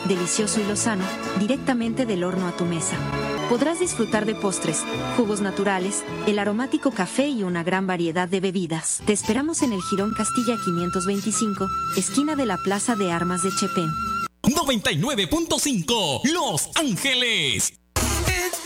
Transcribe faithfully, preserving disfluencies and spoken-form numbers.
delicioso y lozano, directamente del horno a tu mesa. Podrás disfrutar de postres, jugos naturales, el aromático café y una gran variedad de bebidas. Te esperamos en el Jirón Castilla quinientos veinticinco, esquina de la Plaza de Armas de Chepén. noventa y nueve punto cinco Los Ángeles.